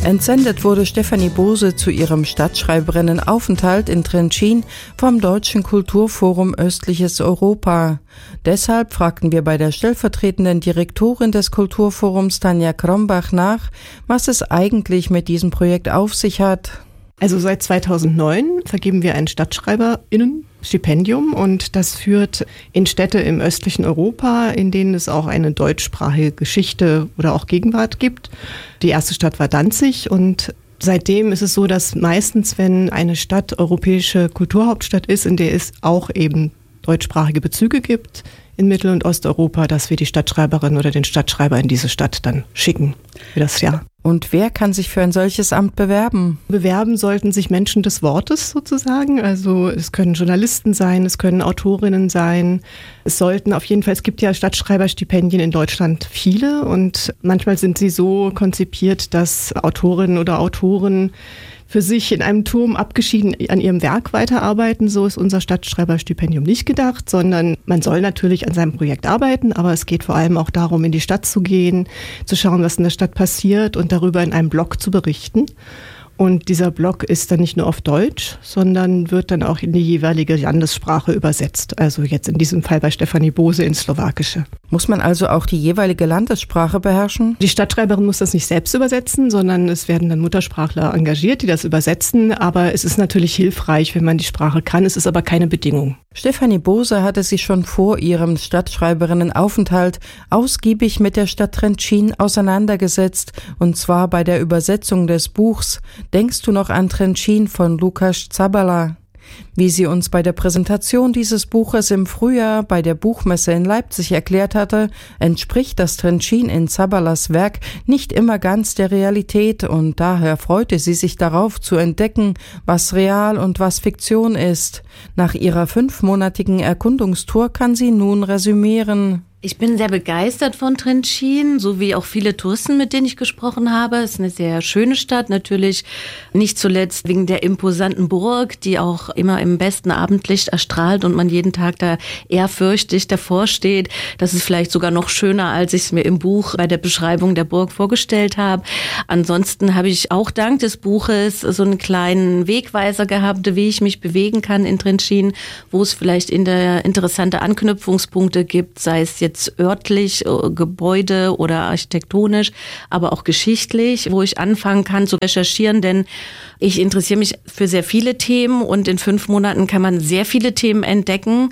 Entsendet wurde Stefanie Bose zu ihrem Stadtschreiberinnenaufenthalt in Trenčín vom Deutschen Kulturforum Östliches Europa. Deshalb fragten wir bei der stellvertretenden Direktorin des Kulturforums Tanja Krombach nach, was es eigentlich mit diesem Projekt auf sich hat. Also seit 2009 vergeben wir ein StadtschreiberInnen-Stipendium und das führt in Städte im östlichen Europa, in denen es auch eine deutschsprachige Geschichte oder auch Gegenwart gibt. Die erste Stadt war Danzig und seitdem ist es so, dass meistens, wenn eine Stadt europäische Kulturhauptstadt ist, in der es auch eben deutschsprachige Bezüge gibt in Mittel- und Osteuropa, dass wir die Stadtschreiberin oder den Stadtschreiber in diese Stadt dann schicken für das Jahr. Und wer kann sich für ein solches Amt bewerben? Bewerben sollten sich Menschen des Wortes sozusagen. Also es können Journalisten sein, es können Autorinnen sein. Es gibt ja Stadtschreiberstipendien in Deutschland viele und manchmal sind sie so konzipiert, dass Autorinnen oder Autoren für sich in einem Turm abgeschieden an ihrem Werk weiterarbeiten. So ist unser Stadtschreiberstipendium nicht gedacht, sondern man soll natürlich an seinem Projekt arbeiten, aber es geht vor allem auch darum, in die Stadt zu gehen, zu schauen, was in der Stadt passiert und darüber in einem Blog zu berichten. Und dieser Blog ist dann nicht nur auf Deutsch, sondern wird dann auch in die jeweilige Landessprache übersetzt. Also jetzt in diesem Fall bei Stefanie Bose ins Slowakische. Muss man also auch die jeweilige Landessprache beherrschen? Die Stadtschreiberin muss das nicht selbst übersetzen, sondern es werden dann Muttersprachler engagiert, die das übersetzen. Aber es ist natürlich hilfreich, wenn man die Sprache kann. Es ist aber keine Bedingung. Stefanie Bose hatte sich schon vor ihrem Stadtschreiberinnenaufenthalt ausgiebig mit der Stadt Trenčín auseinandergesetzt, und zwar bei der Übersetzung des Buchs Denkst du noch an Trenčín von Lukáš Zabala? Wie sie uns bei der Präsentation dieses Buches im Frühjahr bei der Buchmesse in Leipzig erklärt hatte, entspricht das Trenčín in Zabalas Werk nicht immer ganz der Realität und daher freute sie sich darauf zu entdecken, was real und was Fiktion ist. Nach ihrer 5-monatigen Erkundungstour kann sie nun resümieren. Ich bin sehr begeistert von Trenčín, so wie auch viele Touristen, mit denen ich gesprochen habe. Es ist eine sehr schöne Stadt, natürlich nicht zuletzt wegen der imposanten Burg, die auch immer im besten Abendlicht erstrahlt und man jeden Tag da ehrfürchtig davor steht. Das ist vielleicht sogar noch schöner, als ich es mir im Buch bei der Beschreibung der Burg vorgestellt habe. Ansonsten habe ich auch dank des Buches so einen kleinen Wegweiser gehabt, wie ich mich bewegen kann in Trenčín, wo es vielleicht interessante Anknüpfungspunkte gibt, sei es jetzt örtlich, Gebäude oder architektonisch, aber auch geschichtlich, wo ich anfangen kann zu recherchieren, denn ich interessiere mich für sehr viele Themen und in 5 Monaten kann man sehr viele Themen entdecken.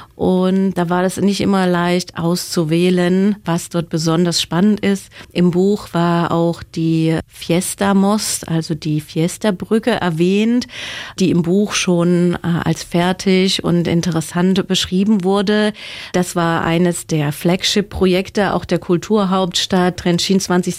Und da war das nicht immer leicht auszuwählen, was dort besonders spannend ist. Im Buch war auch die Fiesta Most, also die Fiesta-Brücke erwähnt, die im Buch schon als fertig und interessant beschrieben wurde. Das war eines der Flagship-Projekte auch der Kulturhauptstadt Trenčín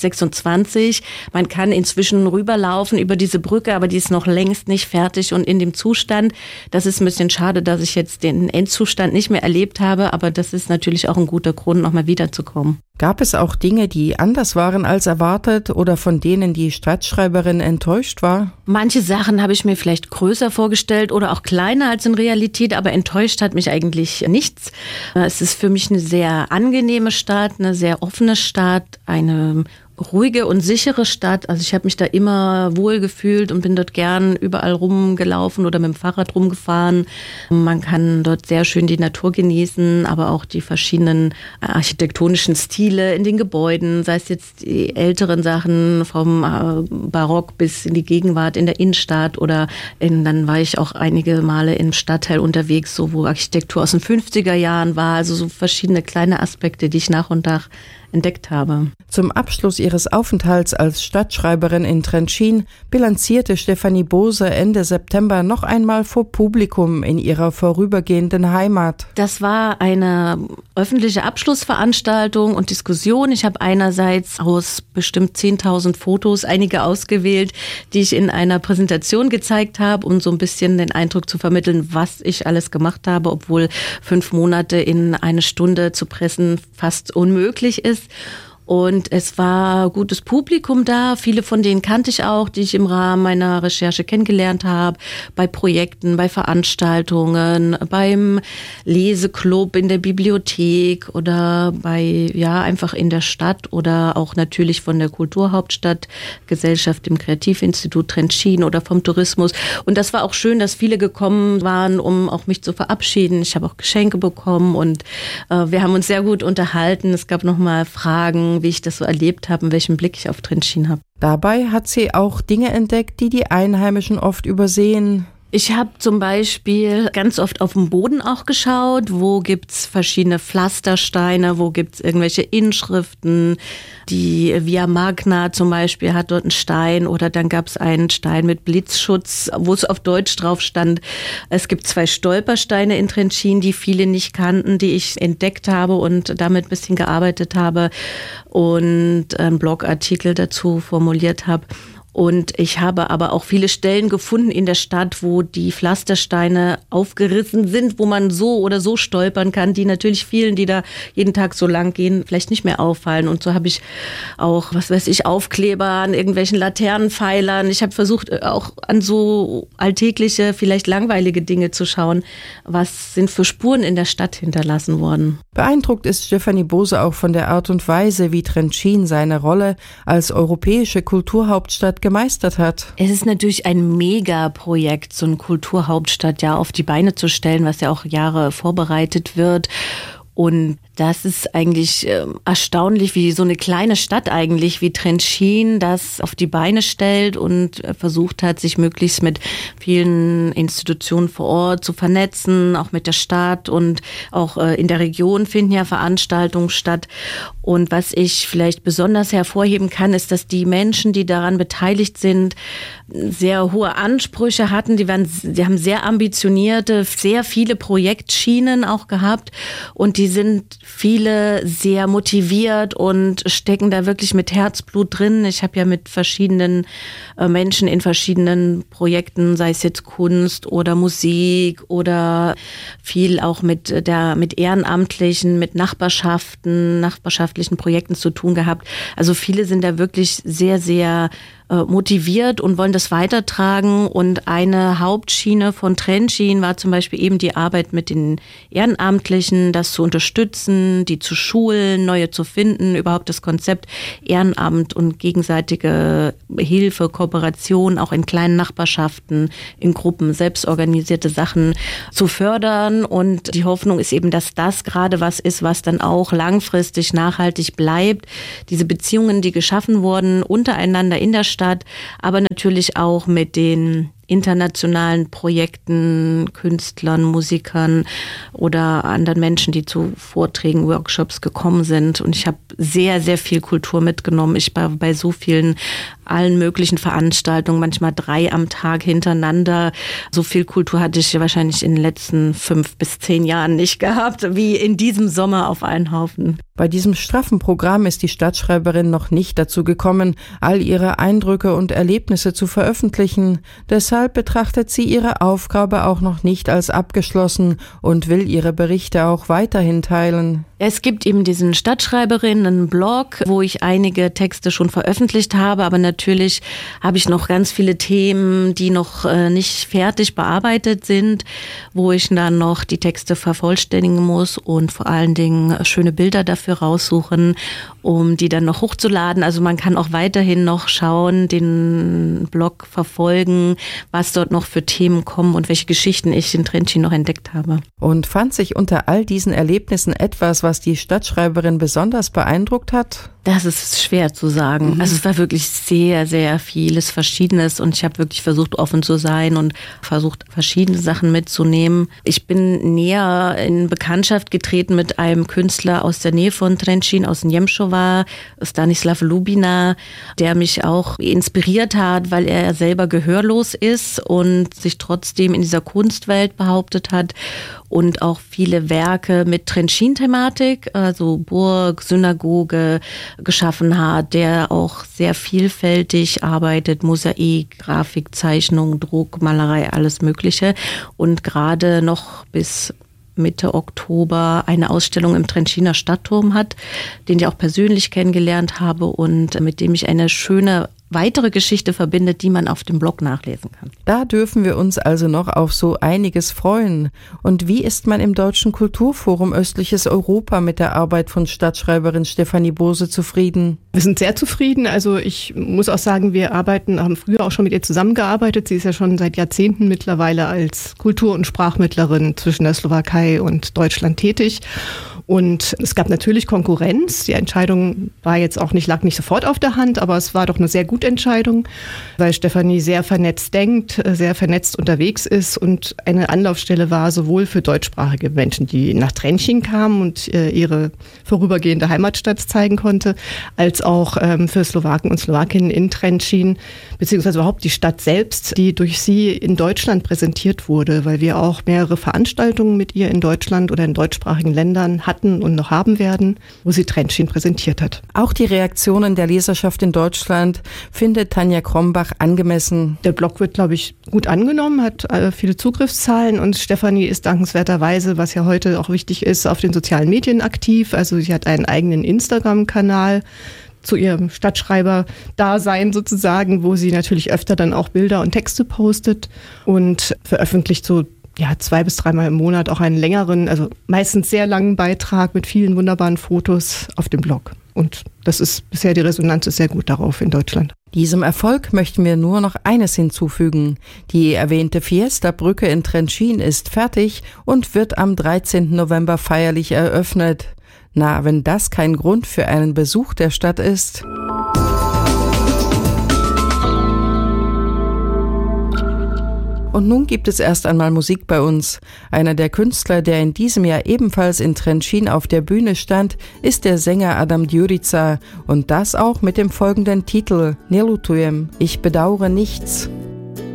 2026. Man kann inzwischen rüberlaufen über diese Brücke, aber die ist noch längst nicht fertig und in dem Zustand. Das ist ein bisschen schade, dass ich jetzt den Endzustand nicht mehr erlebt habe, aber das ist natürlich auch ein guter Grund, nochmal wiederzukommen. Gab es auch Dinge, die anders waren als erwartet oder von denen die Stadtschreiberin enttäuscht war? Manche Sachen habe ich mir vielleicht größer vorgestellt oder auch kleiner als in Realität, aber enttäuscht hat mich eigentlich nichts. Es ist für mich eine sehr angenehme Stadt, eine sehr offene Stadt, eine ruhige und sichere Stadt. Also ich habe mich da immer wohl gefühlt und bin dort gern überall rumgelaufen oder mit dem Fahrrad rumgefahren. Man kann dort sehr schön die Natur genießen, aber auch die verschiedenen architektonischen Stile in den Gebäuden, sei es jetzt die älteren Sachen vom Barock bis in die Gegenwart in der Innenstadt oder dann war ich auch einige Male im Stadtteil unterwegs, so wo Architektur aus den 50er Jahren war, also so verschiedene kleine Aspekte, die ich nach und nach entdeckt habe. Zum Abschluss ihres Aufenthalts als Stadtschreiberin in Trenčín bilanzierte Stefanie Bose Ende September noch einmal vor Publikum in ihrer vorübergehenden Heimat. Das war eine öffentliche Abschlussveranstaltung und Diskussion. Ich habe einerseits aus bestimmt 10.000 Fotos einige ausgewählt, die ich in einer Präsentation gezeigt habe, um so ein bisschen den Eindruck zu vermitteln, was ich alles gemacht habe, obwohl 5 Monate in eine Stunde zu pressen fast unmöglich ist. Und es war gutes Publikum da. Viele von denen kannte ich auch, die ich im Rahmen meiner Recherche kennengelernt habe. Bei Projekten, bei Veranstaltungen, beim Leseclub in der Bibliothek oder einfach in der Stadt oder auch natürlich von der Kulturhauptstadtgesellschaft im Kreativinstitut Trenčín oder vom Tourismus. Und das war auch schön, dass viele gekommen waren, um auch mich zu verabschieden. Ich habe auch Geschenke bekommen und wir haben uns sehr gut unterhalten. Es gab nochmal Fragen, wie ich das so erlebt habe und welchen Blick ich auf Trenčín habe. Dabei hat sie auch Dinge entdeckt, die die Einheimischen oft übersehen. Ich habe zum Beispiel ganz oft auf den Boden auch geschaut, wo gibt's verschiedene Pflastersteine, wo gibt's irgendwelche Inschriften. Die Via Magna zum Beispiel hat dort einen Stein oder dann gab's einen Stein mit Blitzschutz, wo es auf Deutsch drauf stand. Es gibt 2 Stolpersteine in Trenčín, die viele nicht kannten, die ich entdeckt habe und damit ein bisschen gearbeitet habe und einen Blogartikel dazu formuliert habe. Und ich habe aber auch viele Stellen gefunden in der Stadt, wo die Pflastersteine aufgerissen sind, wo man so oder so stolpern kann, die natürlich vielen, die da jeden Tag so lang gehen, vielleicht nicht mehr auffallen. Und so habe ich auch, Aufkleber an irgendwelchen Laternenpfeilern. Ich habe versucht, auch an so alltägliche, vielleicht langweilige Dinge zu schauen. Was sind für Spuren in der Stadt hinterlassen worden? Beeindruckt ist Stefanie Bose auch von der Art und Weise, wie Trenčín seine Rolle als europäische Kulturhauptstadt gemeistert hat. Es ist natürlich ein Megaprojekt, so eine Kulturhauptstadt auf die Beine zu stellen, was ja auch Jahre vorbereitet wird. Und das ist eigentlich erstaunlich, wie so eine kleine Stadt eigentlich, wie Trenčín das auf die Beine stellt und versucht hat, sich möglichst mit vielen Institutionen vor Ort zu vernetzen, auch mit der Stadt und auch in der Region finden ja Veranstaltungen statt. Und was ich vielleicht besonders hervorheben kann, ist, dass die Menschen, die daran beteiligt sind, sehr hohe Ansprüche hatten. Die haben sehr ambitionierte, sehr viele Projektschienen auch gehabt und die sind viele sehr motiviert und stecken da wirklich mit Herzblut drin. Ich habe ja mit verschiedenen Menschen in verschiedenen Projekten, sei es jetzt Kunst oder Musik oder viel auch mit Ehrenamtlichen, mit nachbarschaftlichen Projekten zu tun gehabt. Also viele sind da wirklich sehr, sehr motiviert und wollen das weitertragen. Und eine Hauptschiene von Trenčín war zum Beispiel eben die Arbeit mit den Ehrenamtlichen, das zu unterstützen, die zu schulen, neue zu finden, überhaupt das Konzept Ehrenamt und gegenseitige Hilfe, Kooperation, auch in kleinen Nachbarschaften, in Gruppen, selbstorganisierte Sachen zu fördern. Und die Hoffnung ist eben, dass das gerade was ist, was dann auch langfristig nachhaltig bleibt. Diese Beziehungen, die geschaffen wurden, untereinander in der Stadt, aber natürlich auch mit den internationalen Projekten, Künstlern, Musikern oder anderen Menschen, die zu Vorträgen, Workshops gekommen sind. Und ich habe sehr, sehr viel Kultur mitgenommen. Ich war bei so vielen, allen möglichen Veranstaltungen, manchmal 3 am Tag hintereinander. So viel Kultur hatte ich wahrscheinlich in den letzten 5 bis 10 Jahren nicht gehabt, wie in diesem Sommer auf einen Haufen. Bei diesem straffen Programm ist die Stadtschreiberin noch nicht dazu gekommen, all ihre Eindrücke und Erlebnisse zu veröffentlichen. Deshalb betrachtet sie ihre Aufgabe auch noch nicht als abgeschlossen und will ihre Berichte auch weiterhin teilen. Es gibt eben diesen Stadtschreiberinnen-Blog, wo ich einige Texte schon veröffentlicht habe, aber natürlich habe ich noch ganz viele Themen, die noch nicht fertig bearbeitet sind, wo ich dann noch die Texte vervollständigen muss und vor allen Dingen schöne Bilder dafür raussuchen, um die dann noch hochzuladen. Also man kann auch weiterhin noch schauen, den Blog verfolgen, was dort noch für Themen kommen und welche Geschichten ich in Trenčín noch entdeckt habe. Und fand sich unter all diesen Erlebnissen etwas, was die Stadtschreiberin besonders beeindruckt hat? Das ist schwer zu sagen. Also es war wirklich sehr, sehr vieles Verschiedenes und ich habe wirklich versucht, offen zu sein und versucht, verschiedene Sachen mitzunehmen. Ich bin näher in Bekanntschaft getreten mit einem Künstler aus der Nähe von Trenčín, aus Němšová, Stanislav Lubina, der mich auch inspiriert hat, weil er selber gehörlos ist und sich trotzdem in dieser Kunstwelt behauptet hat und auch viele Werke mit Trenčín-Thematik, also Burg, Synagoge, geschaffen hat, der auch sehr vielfältig arbeitet, Mosaik, Grafik, Zeichnung, Druck, Malerei, alles Mögliche und gerade noch bis Mitte Oktober eine Ausstellung im Trenčíner Stadtturm hat, den ich auch persönlich kennengelernt habe und mit dem ich eine schöne weitere Geschichte verbindet, die man auf dem Blog nachlesen kann. Da dürfen wir uns also noch auf so einiges freuen. Und wie ist man im Deutschen Kulturforum Östliches Europa mit der Arbeit von Stadtschreiberin Stefanie Bose zufrieden? Wir sind sehr zufrieden. Also ich muss auch sagen, haben früher auch schon mit ihr zusammengearbeitet. Sie ist ja schon seit Jahrzehnten mittlerweile als Kultur- und Sprachmittlerin zwischen der Slowakei und Deutschland tätig. Und es gab natürlich Konkurrenz. Die Entscheidung lag nicht sofort auf der Hand, aber es war doch eine sehr gute Entscheidung, weil Stefanie sehr vernetzt denkt, sehr vernetzt unterwegs ist und eine Anlaufstelle war sowohl für deutschsprachige Menschen, die nach Trenčín kamen und ihre vorübergehende Heimatstadt zeigen konnte, als auch für Slowaken und Slowakinnen in Trenčín, beziehungsweise überhaupt die Stadt selbst, die durch sie in Deutschland präsentiert wurde, weil wir auch mehrere Veranstaltungen mit ihr in Deutschland oder in deutschsprachigen Ländern hatten und noch haben werden, wo sie Trenčín präsentiert hat. Auch die Reaktionen der Leserschaft in Deutschland findet Tanja Krombach angemessen. Der Blog wird, glaube ich, gut angenommen, hat viele Zugriffszahlen und Stefanie ist dankenswerterweise, was ja heute auch wichtig ist, auf den sozialen Medien aktiv. Also sie hat einen eigenen Instagram-Kanal zu ihrem Stadtschreiber-Dasein sozusagen, wo sie natürlich öfter dann auch Bilder und Texte postet und veröffentlicht so 2 bis 3 Mal im Monat auch einen längeren, also meistens sehr langen Beitrag mit vielen wunderbaren Fotos auf dem Blog. Und die Resonanz ist sehr gut darauf in Deutschland. Diesem Erfolg möchten wir nur noch eines hinzufügen. Die erwähnte Fiesta-Brücke in Trenčín ist fertig und wird am 13. November feierlich eröffnet. Na, wenn das kein Grund für einen Besuch der Stadt ist. Und nun gibt es erst einmal Musik bei uns. Einer der Künstler, der in diesem Jahr ebenfalls in Trenčín auf der Bühne stand, ist der Sänger Adam Djurica und das auch mit dem folgenden Titel: Nelutujem, ich bedauere nichts.